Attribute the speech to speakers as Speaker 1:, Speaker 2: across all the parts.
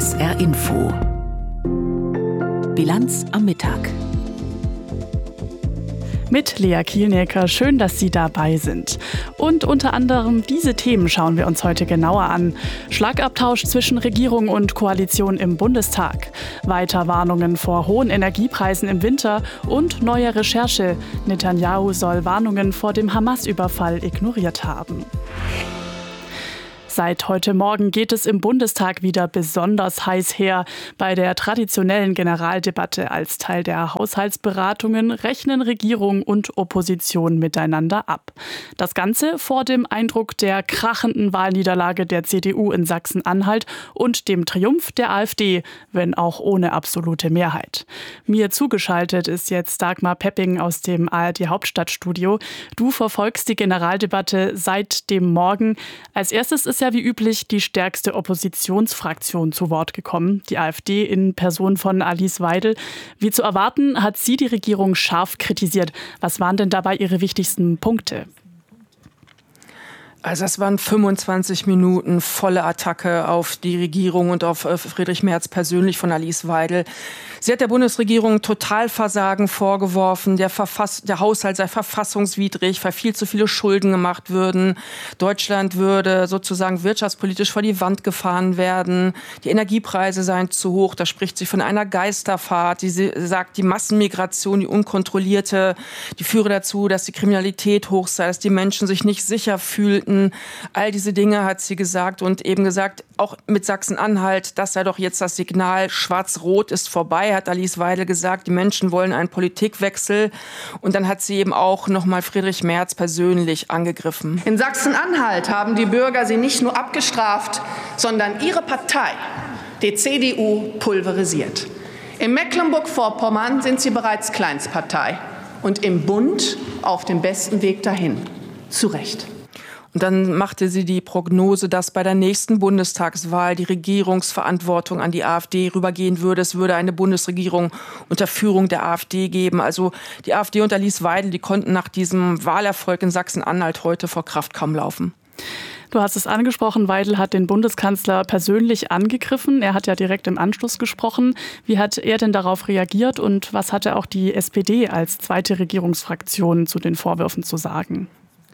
Speaker 1: SR Info. Bilanz am Mittag.
Speaker 2: Mit Lea Kielnecker, schön, dass Sie dabei sind. Und unter anderem diese Themen schauen wir uns heute genauer an. Schlagabtausch zwischen Regierung und Koalition im Bundestag. Weiter Warnungen vor hohen Energiepreisen im Winter und neue Recherche. Netanyahu soll Warnungen vor dem Hamas-Überfall ignoriert haben. Seit heute Morgen geht es im Bundestag wieder besonders heiß her. Bei der traditionellen Generaldebatte als Teil der Haushaltsberatungen rechnen Regierung und Opposition miteinander ab. Das Ganze vor dem Eindruck der krachenden Wahlniederlage der CDU in Sachsen-Anhalt und dem Triumph der AfD, wenn auch ohne absolute Mehrheit. Mir zugeschaltet ist jetzt Dagmar Pepping aus dem ARD-Hauptstadtstudio. Du verfolgst die Generaldebatte seit dem Morgen. Als erstes ist ja wie üblich die stärkste Oppositionsfraktion zu Wort gekommen, die AfD in Person von Alice Weidel. Wie zu erwarten, hat sie die Regierung scharf kritisiert. Was waren denn dabei ihre wichtigsten Punkte?
Speaker 3: Also es waren 25 Minuten volle Attacke auf die Regierung und auf Friedrich Merz persönlich von Alice Weidel. Sie hat der Bundesregierung Totalversagen vorgeworfen, der Haushalt sei verfassungswidrig, weil viel zu viele Schulden gemacht würden. Deutschland würde sozusagen wirtschaftspolitisch vor die Wand gefahren werden. Die Energiepreise seien zu hoch, da spricht sie von einer Geisterfahrt. Sie sagt, die Massenmigration, die unkontrollierte, die führe dazu, dass die Kriminalität hoch sei, dass die Menschen sich nicht sicher fühlten. All diese Dinge hat sie gesagt und eben gesagt, auch mit Sachsen-Anhalt, das sei doch jetzt das Signal, Schwarz-Rot ist vorbei, hat Alice Weidel gesagt, die Menschen wollen einen Politikwechsel. Und dann hat sie eben auch nochmal Friedrich Merz persönlich angegriffen.
Speaker 4: In Sachsen-Anhalt haben die Bürger sie nicht nur abgestraft, sondern ihre Partei, die CDU, pulverisiert. In Mecklenburg-Vorpommern sind sie bereits Kleinstpartei und im Bund auf dem besten Weg dahin. Zu Recht.
Speaker 3: Und dann machte sie die Prognose, dass bei der nächsten Bundestagswahl die Regierungsverantwortung an die AfD rübergehen würde. Es würde eine Bundesregierung unter Führung der AfD geben. Also die AfD und Alice Weidel, die konnten nach diesem Wahlerfolg in Sachsen-Anhalt heute vor Kraft kaum laufen.
Speaker 2: Du hast es angesprochen, Weidel hat den Bundeskanzler persönlich angegriffen. Er hat ja direkt im Anschluss gesprochen. Wie hat er denn darauf reagiert und was hatte auch die SPD als zweite Regierungsfraktion zu den Vorwürfen zu sagen?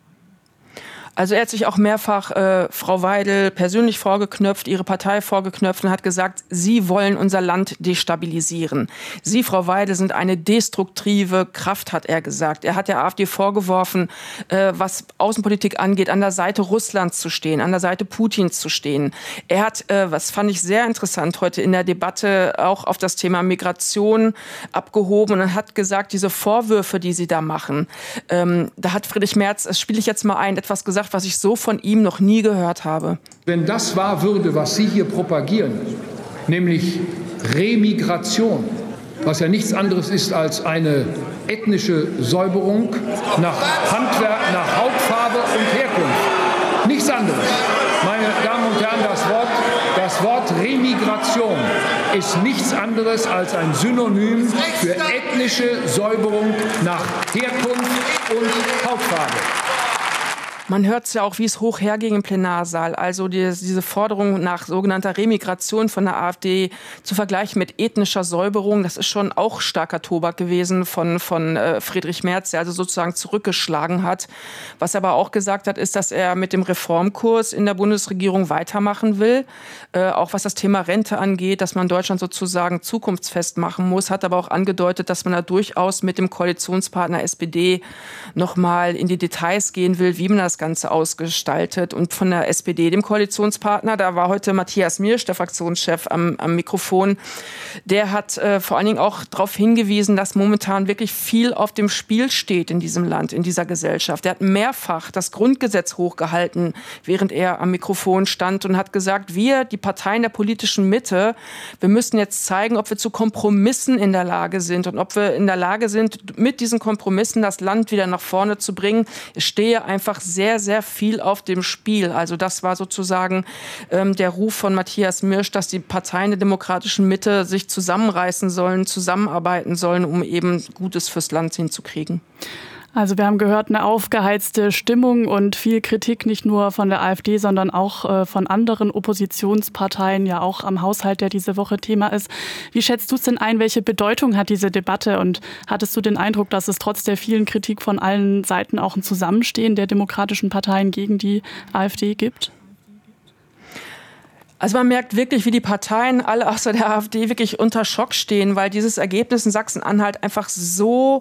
Speaker 3: Also er hat sich auch mehrfach Frau Weidel persönlich vorgeknöpft, ihre Partei vorgeknöpft und hat gesagt, sie wollen unser Land destabilisieren. Sie, Frau Weidel, sind eine destruktive Kraft, hat er gesagt. Er hat der AfD vorgeworfen, was Außenpolitik angeht, an der Seite Russlands zu stehen, an der Seite Putins zu stehen. Er hat, was fand ich sehr interessant, heute in der Debatte auch auf das Thema Migration abgehoben und hat gesagt, diese Vorwürfe, die sie da machen, da hat Friedrich Merz, das spiele ich jetzt mal ein, etwas gesagt, was ich so von ihm noch nie gehört habe.
Speaker 5: Wenn das wahr würde, was Sie hier propagieren, nämlich Remigration, was ja nichts anderes ist als eine ethnische Säuberung nach Handwerk, nach Hautfarbe und Herkunft. Nichts anderes. Meine Damen und Herren, das Wort Remigration ist nichts anderes als ein Synonym für ethnische Säuberung nach Herkunft und Hautfarbe.
Speaker 3: Man hört es ja auch, wie es hoch herging im Plenarsaal. Also diese Forderung nach sogenannter Remigration von der AfD zu vergleichen mit ethnischer Säuberung, das ist schon auch starker Tobak gewesen von Friedrich Merz, der also sozusagen zurückgeschlagen hat. Was er aber auch gesagt hat, ist, dass er mit dem Reformkurs in der Bundesregierung weitermachen will. Auch was das Thema Rente angeht, dass man Deutschland sozusagen zukunftsfest machen muss, hat aber auch angedeutet, dass man da durchaus mit dem Koalitionspartner SPD noch mal in die Details gehen will, wie man das Ganze ausgestaltet. Und von der SPD, dem Koalitionspartner, da war heute Matthias Miersch, der Fraktionschef, am Mikrofon. Der hat vor allen Dingen auch darauf hingewiesen, dass momentan wirklich viel auf dem Spiel steht in diesem Land, in dieser Gesellschaft. Er hat mehrfach das Grundgesetz hochgehalten, während er am Mikrofon stand und hat gesagt, wir, die Parteien der politischen Mitte, wir müssen jetzt zeigen, ob wir zu Kompromissen in der Lage sind und ob wir in der Lage sind, mit diesen Kompromissen das Land wieder nach vorne zu bringen. Es stehe einfach sehr, sehr viel auf dem Spiel. Also das war sozusagen der Ruf von Matthias Miersch, dass die Parteien der demokratischen Mitte sich zusammenreißen sollen, zusammenarbeiten sollen, um eben Gutes fürs Land hinzukriegen.
Speaker 2: Also wir haben gehört, eine aufgeheizte Stimmung und viel Kritik, nicht nur von der AfD, sondern auch von anderen Oppositionsparteien, ja auch am Haushalt, der diese Woche Thema ist. Wie schätzt du es denn ein? Welche Bedeutung hat diese Debatte? Und hattest du den Eindruck, dass es trotz der vielen Kritik von allen Seiten auch ein Zusammenstehen der demokratischen Parteien gegen die AfD gibt?
Speaker 3: Also man merkt wirklich, wie die Parteien alle außer der AfD wirklich unter Schock stehen, weil dieses Ergebnis in Sachsen-Anhalt einfach so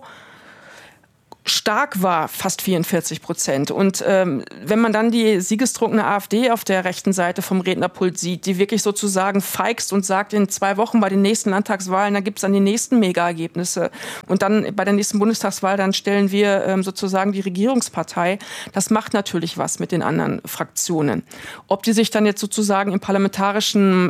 Speaker 3: stark war, fast 44%. Und wenn man dann die siegestrunkene AfD auf der rechten Seite vom Rednerpult sieht, die wirklich sozusagen feixt und sagt, in 2 Wochen bei den nächsten Landtagswahlen, da gibt es dann die nächsten Mega-Ergebnisse. Und dann bei der nächsten Bundestagswahl, dann stellen wir sozusagen die Regierungspartei. Das macht natürlich was mit den anderen Fraktionen. Ob die sich dann jetzt sozusagen im parlamentarischen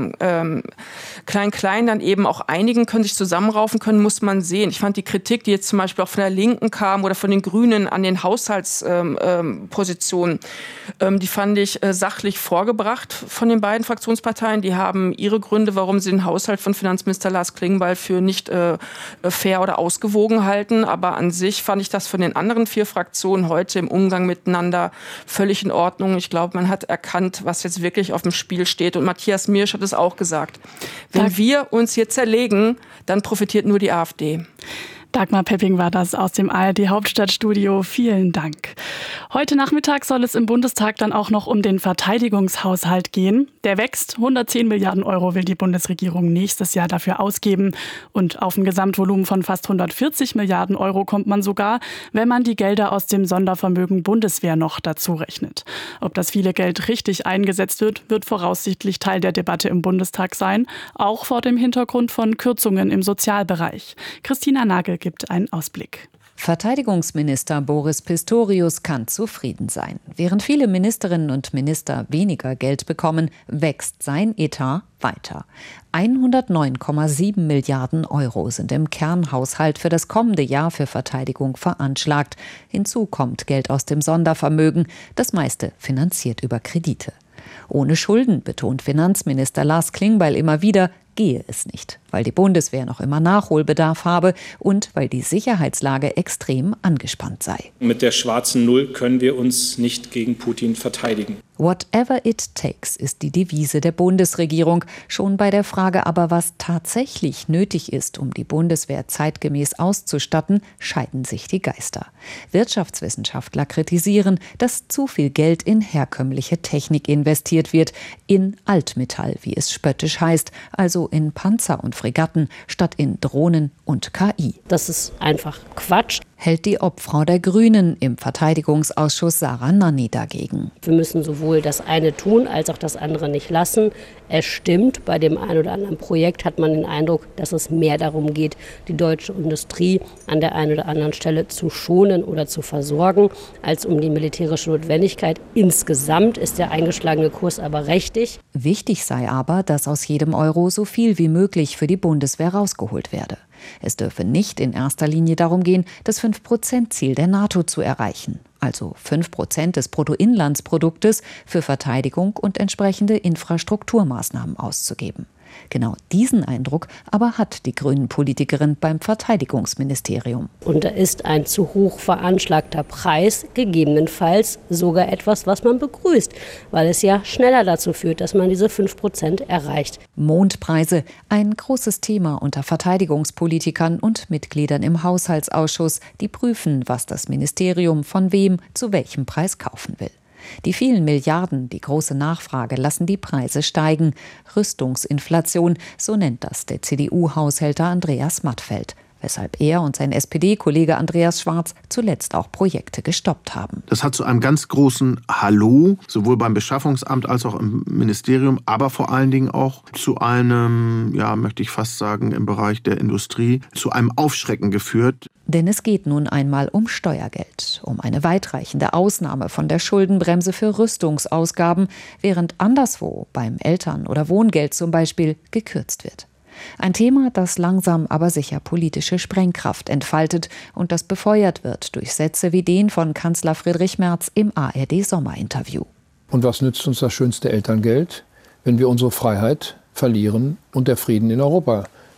Speaker 3: Klein-Klein dann eben auch einigen können, sich zusammenraufen können, muss man sehen. Ich fand die Kritik, die jetzt zum Beispiel auch von der Linken kam, oder von den Grünen an den Haushaltspositionen, die fand ich sachlich vorgebracht von den beiden Fraktionsparteien. Die haben ihre Gründe, warum sie den Haushalt von Finanzminister Lars Klingbeil für nicht fair oder ausgewogen halten. Aber an sich fand ich das von den anderen 4 Fraktionen heute im Umgang miteinander völlig in Ordnung. Ich glaube, man hat erkannt, was jetzt wirklich auf dem Spiel steht. Und Matthias Miersch hat es auch gesagt. Wenn wir uns hier zerlegen, dann profitiert nur die AfD.
Speaker 2: Dagmar Pepping war das aus dem ARD-Hauptstadtstudio. Vielen Dank. Heute Nachmittag soll es im Bundestag dann auch noch um den Verteidigungshaushalt gehen. Der wächst. 110 Milliarden Euro will die Bundesregierung nächstes Jahr dafür ausgeben. Und auf ein Gesamtvolumen von fast 140 Milliarden Euro kommt man sogar, wenn man die Gelder aus dem Sondervermögen Bundeswehr noch dazu rechnet. Ob das viele Geld richtig eingesetzt wird, wird voraussichtlich Teil der Debatte im Bundestag sein. Auch vor dem Hintergrund von Kürzungen im Sozialbereich. Christina Nagel gibt einen Ausblick.
Speaker 1: Verteidigungsminister Boris Pistorius kann zufrieden sein. Während viele Ministerinnen und Minister weniger Geld bekommen, wächst sein Etat weiter. 109,7 Milliarden Euro sind im Kernhaushalt für das kommende Jahr für Verteidigung veranschlagt. Hinzu kommt Geld aus dem Sondervermögen, das meiste finanziert über Kredite. Ohne Schulden, betont Finanzminister Lars Klingbeil immer wieder, gehe es nicht, weil die Bundeswehr noch immer Nachholbedarf habe und weil die Sicherheitslage extrem angespannt sei.
Speaker 6: Mit der schwarzen Null können wir uns nicht gegen Putin verteidigen.
Speaker 1: Whatever it takes ist die Devise der Bundesregierung. Schon bei der Frage aber, was tatsächlich nötig ist, um die Bundeswehr zeitgemäß auszustatten, scheiden sich die Geister. Wirtschaftswissenschaftler kritisieren, dass zu viel Geld in herkömmliche Technik investiert wird, in Altmetall, wie es spöttisch heißt, also in Panzer und Fregatten statt in Drohnen und KI.
Speaker 7: Das ist einfach Quatsch.
Speaker 1: Hält die Obfrau der Grünen im Verteidigungsausschuss Sarah Nanni dagegen.
Speaker 7: Wir müssen sowohl das eine tun, als auch das andere nicht lassen. Es stimmt, bei dem einen oder anderen Projekt hat man den Eindruck, dass es mehr darum geht, die deutsche Industrie an der einen oder anderen Stelle zu schonen oder zu versorgen, als um die militärische Notwendigkeit. Insgesamt ist der eingeschlagene Kurs aber richtig.
Speaker 1: Wichtig sei aber, dass aus jedem Euro so viel wie möglich für die Bundeswehr rausgeholt werde. Es dürfe nicht in erster Linie darum gehen, das 5%-Ziel der NATO zu erreichen, also 5% des Bruttoinlandsproduktes für Verteidigung und entsprechende Infrastrukturmaßnahmen auszugeben. Genau diesen Eindruck aber hat die Grünen-Politikerin beim Verteidigungsministerium.
Speaker 7: Und da ist ein zu hoch veranschlagter Preis gegebenenfalls sogar etwas, was man begrüßt, weil es ja schneller dazu führt, dass man diese 5% erreicht.
Speaker 1: Mondpreise, ein großes Thema unter Verteidigungspolitikern und Mitgliedern im Haushaltsausschuss, die prüfen, was das Ministerium von wem zu welchem Preis kaufen will. Die vielen Milliarden, die große Nachfrage lassen die Preise steigen. Rüstungsinflation, so nennt das der CDU-Haushälter Andreas Mattfeld. Weshalb er und sein SPD-Kollege Andreas Schwarz zuletzt auch Projekte gestoppt haben.
Speaker 8: Das hat zu einem ganz großen Hallo, sowohl beim Beschaffungsamt als auch im Ministerium, aber vor allen Dingen auch zu einem, ja, möchte ich fast sagen, im Bereich der Industrie, zu einem Aufschrecken geführt.
Speaker 1: Denn es geht nun einmal um Steuergeld, um eine weitreichende Ausnahme von der Schuldenbremse für Rüstungsausgaben, während anderswo beim Eltern- oder Wohngeld zum Beispiel gekürzt wird. Ein Thema, das langsam aber sicher politische Sprengkraft entfaltet und das befeuert wird durch Sätze wie den von Kanzler Friedrich Merz im ARD-Sommerinterview.
Speaker 5: Und was nützt uns das schönste Elterngeld, wenn wir unsere Freiheit verlieren und der Frieden in Europa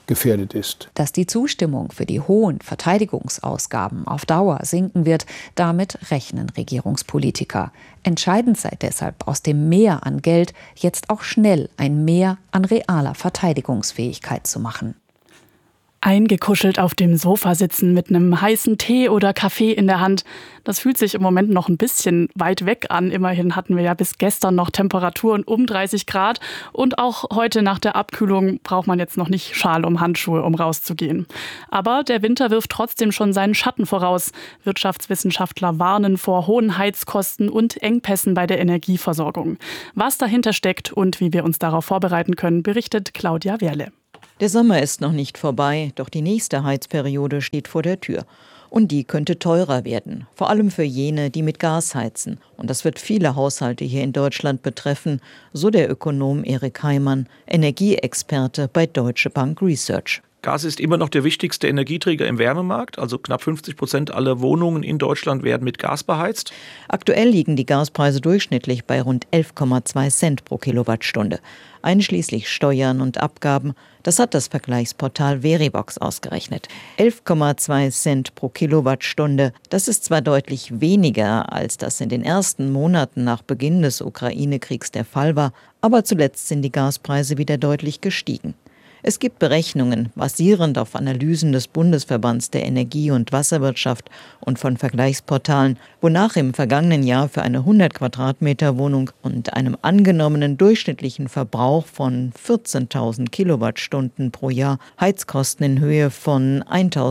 Speaker 5: gefährdet ist.
Speaker 1: Dass die Zustimmung für die hohen Verteidigungsausgaben auf Dauer sinken wird, damit rechnen Regierungspolitiker. Entscheidend sei deshalb, aus dem Mehr an Geld jetzt auch schnell ein Mehr an realer Verteidigungsfähigkeit zu machen.
Speaker 2: Eingekuschelt auf dem Sofa sitzen mit einem heißen Tee oder Kaffee in der Hand. Das fühlt sich im Moment noch ein bisschen weit weg an. Immerhin hatten wir ja bis gestern noch Temperaturen um 30 Grad. Und auch heute nach der Abkühlung braucht man jetzt noch nicht Schal um Handschuhe, um rauszugehen. Aber der Winter wirft trotzdem schon seinen Schatten voraus. Wirtschaftswissenschaftler warnen vor hohen Heizkosten und Engpässen bei der Energieversorgung. Was dahinter steckt und wie wir uns darauf vorbereiten können, berichtet Claudia Wehrle.
Speaker 9: Der Sommer ist noch nicht vorbei, doch die nächste Heizperiode steht vor der Tür. Und die könnte teurer werden, vor allem für jene, die mit Gas heizen. Und das wird viele Haushalte hier in Deutschland betreffen, so der Ökonom Erik Heimann, Energieexperte bei Deutsche Bank Research.
Speaker 10: Gas ist immer noch der wichtigste Energieträger im Wärmemarkt. Also knapp 50% aller Wohnungen in Deutschland werden mit Gas beheizt.
Speaker 9: Aktuell liegen die Gaspreise durchschnittlich bei rund 11,2 Cent pro Kilowattstunde. Einschließlich Steuern und Abgaben. Das hat das Vergleichsportal Verivox ausgerechnet. 11,2 Cent pro Kilowattstunde. Das ist zwar deutlich weniger, als das in den ersten Monaten nach Beginn des Ukraine-Kriegs der Fall war, aber zuletzt sind die Gaspreise wieder deutlich gestiegen. Es gibt Berechnungen, basierend auf Analysen des Bundesverbands der Energie- und Wasserwirtschaft und von Vergleichsportalen, wonach im vergangenen Jahr für eine 100 Quadratmeter Wohnung und einem angenommenen durchschnittlichen Verbrauch von 14.000 Kilowattstunden pro Jahr Heizkosten in Höhe von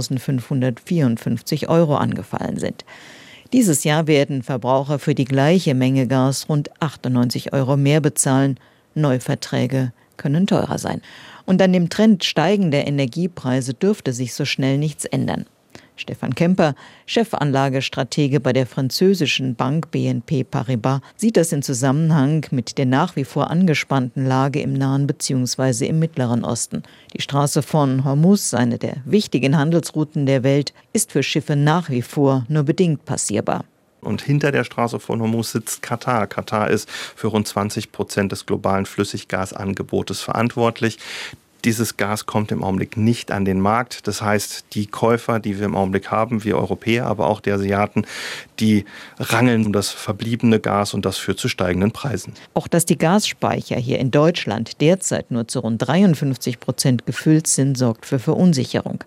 Speaker 9: 1.554 € angefallen sind. Dieses Jahr werden Verbraucher für die gleiche Menge Gas rund 98 € mehr bezahlen. Neuverträge können teurer sein. Und an dem Trend steigender Energiepreise dürfte sich so schnell nichts ändern. Stefan Kemper, Chefanlagestratege bei der französischen Bank BNP Paribas, sieht das in Zusammenhang mit der nach wie vor angespannten Lage im Nahen bzw. im Mittleren Osten. Die Straße von Hormuz, eine der wichtigen Handelsrouten der Welt, ist für Schiffe nach wie vor nur bedingt passierbar.
Speaker 11: Und hinter der Straße von Hormuz sitzt Katar. Katar ist für rund 20% des globalen Flüssiggasangebotes verantwortlich. Dieses Gas kommt im Augenblick nicht an den Markt. Das heißt, die Käufer, die wir im Augenblick haben, wir Europäer, aber auch die Asiaten, die rangeln um das verbliebene Gas und das führt zu steigenden Preisen.
Speaker 9: Auch dass die Gasspeicher hier in Deutschland derzeit nur zu rund 53% gefüllt sind, sorgt für Verunsicherung.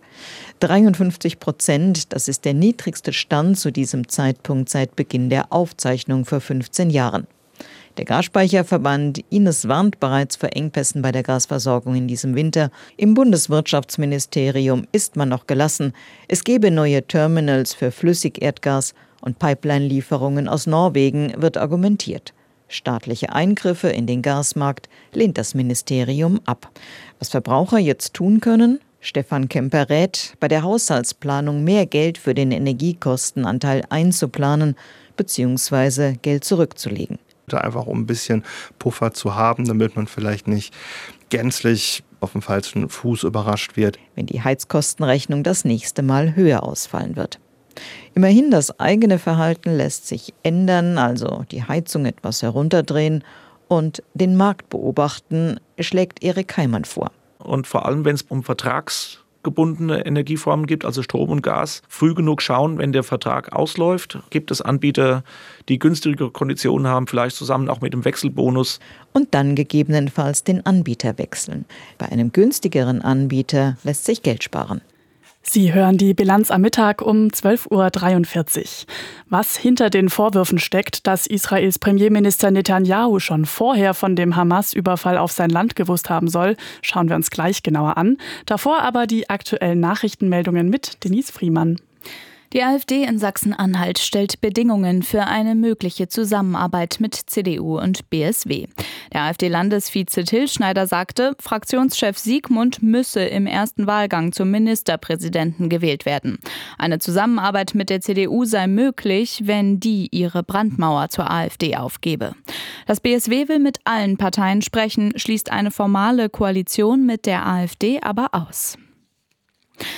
Speaker 9: 53%, das ist der niedrigste Stand zu diesem Zeitpunkt seit Beginn der Aufzeichnung vor 15 Jahren. Der Gasspeicherverband Ines warnt bereits vor Engpässen bei der Gasversorgung in diesem Winter. Im Bundeswirtschaftsministerium ist man noch gelassen. Es gebe neue Terminals für Flüssigerdgas und Pipeline-Lieferungen aus Norwegen, wird argumentiert. Staatliche Eingriffe in den Gasmarkt lehnt das Ministerium ab. Was Verbraucher jetzt tun können? Stefan Kemper rät, bei der Haushaltsplanung mehr Geld für den Energiekostenanteil einzuplanen bzw. Geld zurückzulegen.
Speaker 11: Einfach um ein bisschen Puffer zu haben, damit man vielleicht nicht gänzlich auf dem falschen Fuß überrascht wird,
Speaker 9: wenn die Heizkostenrechnung das nächste Mal höher ausfallen wird. Immerhin, das eigene Verhalten lässt sich ändern, also die Heizung etwas herunterdrehen und den Markt beobachten, schlägt Erik Heimann vor.
Speaker 10: Und vor allem, wenn es um vertragsgebundene Energieformen gibt, also Strom und Gas, früh genug schauen, wenn der Vertrag ausläuft. Gibt es Anbieter, die günstigere Konditionen haben, vielleicht zusammen auch mit dem Wechselbonus.
Speaker 9: Und dann gegebenenfalls den Anbieter wechseln. Bei einem günstigeren Anbieter lässt sich Geld sparen.
Speaker 2: Sie hören die Bilanz am Mittag um 12:43 Uhr. Was hinter den Vorwürfen steckt, dass Israels Premierminister Netanyahu schon vorher von dem Hamas-Überfall auf sein Land gewusst haben soll, schauen wir uns gleich genauer an. Davor aber die aktuellen Nachrichtenmeldungen mit Denise Friemann.
Speaker 12: Die AfD in Sachsen-Anhalt stellt Bedingungen für eine mögliche Zusammenarbeit mit CDU und BSW. Der AfD-Landesvize Till Schneider sagte, Fraktionschef Siegmund müsse im ersten Wahlgang zum Ministerpräsidenten gewählt werden. Eine Zusammenarbeit mit der CDU sei möglich, wenn die ihre Brandmauer zur AfD aufgebe. Das BSW will mit allen Parteien sprechen, schließt eine formale Koalition mit der AfD aber aus.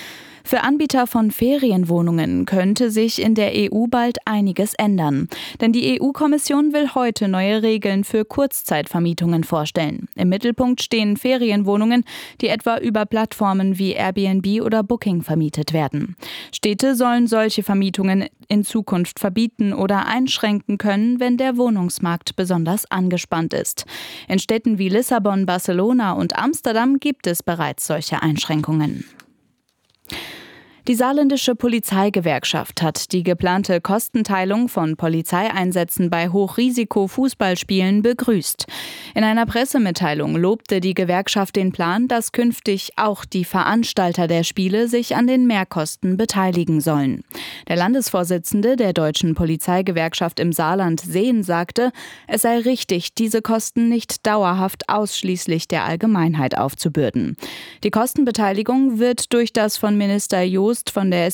Speaker 12: Für Anbieter von Ferienwohnungen könnte sich in der EU bald einiges ändern. Denn die EU-Kommission will heute neue Regeln für Kurzzeitvermietungen vorstellen. Im Mittelpunkt stehen Ferienwohnungen, die etwa über Plattformen wie Airbnb oder Booking vermietet werden. Städte sollen solche Vermietungen in Zukunft verbieten oder einschränken können, wenn der Wohnungsmarkt besonders angespannt ist. In Städten wie Lissabon, Barcelona und Amsterdam gibt es bereits solche Einschränkungen. Die saarländische Polizeigewerkschaft hat die geplante Kostenteilung von Polizeieinsätzen bei Hochrisiko-Fußballspielen begrüßt. In einer Pressemitteilung lobte die Gewerkschaft den Plan, dass künftig auch die Veranstalter der Spiele sich an den Mehrkosten beteiligen sollen. Der Landesvorsitzende der Deutschen Polizeigewerkschaft im Saarland, Sehn, sagte, es sei richtig, diese Kosten nicht dauerhaft ausschließlich der Allgemeinheit aufzubürden. Die Kostenbeteiligung wird durch das von Minister Joost von der